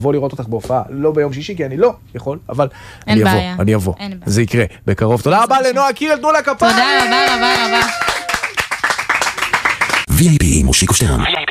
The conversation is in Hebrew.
לבוא לראות אותך בהופעה, לא ביום שישי, כי אני לא יכול, אבל אני אבוא. אין בעיה. זה יקרה בקרוב. תודה רבה לנועה קירל, תנו לה כפיים. תודה רבה רבה רבה. VIP מושיקו שטרן.